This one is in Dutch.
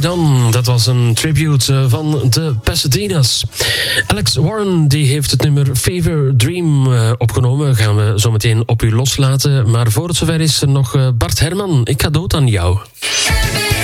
Right On, dat was een tribute van de Pasadena's. Alex Warren die heeft het nummer Fever Dream opgenomen. Gaan we zo meteen op u loslaten. Maar voor het zover is er nog Bart Herman. Ik ga dood aan jou.